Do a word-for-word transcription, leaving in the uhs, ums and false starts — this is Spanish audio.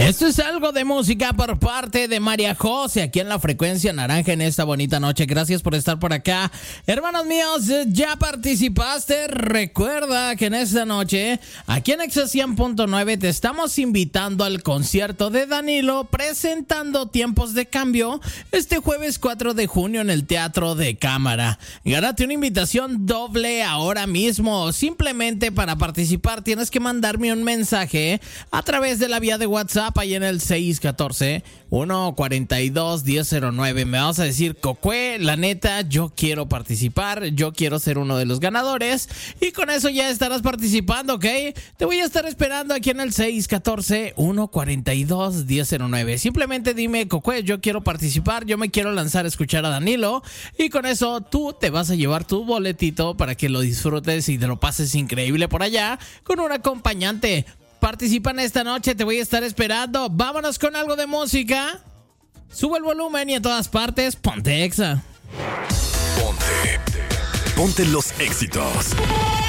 Esto es algo de música por parte de María José, aquí en la frecuencia naranja en esta bonita noche. Gracias por estar por acá. Hermanos míos, ¿ya participaste? Recuerda que en esta noche, aquí en Exa cien punto nueve, te estamos invitando al concierto de Danilo, presentando Tiempos de Cambio, este jueves cuatro de junio en el Teatro de Cámara. Gánate una invitación doble ahora mismo. Simplemente para participar tienes que mandarme un mensaje a través de la vía de WhatsApp, ahí en el seis uno cuatro, uno cuatro dos, uno cero cero nueve. Me vas a decir: Cocue, la neta, yo quiero participar, yo quiero ser uno de los ganadores, y con eso ya estarás participando, ¿ok? Te voy a estar esperando aquí en el seis uno cuatro, uno cuatro dos, uno cero nueve. Simplemente dime: Cocue, yo quiero participar, yo me quiero lanzar a escuchar a Danilo, y con eso tú te vas a llevar tu boletito para que lo disfrutes y te lo pases increíble por allá con un acompañante. Participan esta noche, te voy a estar esperando. Vámonos con algo de música. Sube el volumen y en todas partes, ponte Exa. Ponte. Ponte los éxitos.